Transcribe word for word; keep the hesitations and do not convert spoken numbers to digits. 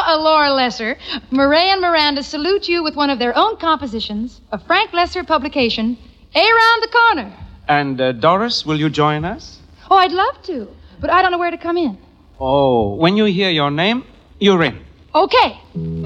uh, Laura Lesser. Murray and Miranda salute you with one of their own compositions, a Frank Lesser publication, Around the Corner. And uh, Doris, will you join us? Oh, I'd love to, but I don't know where to come in. Oh, when you hear your name, you're in. Okay.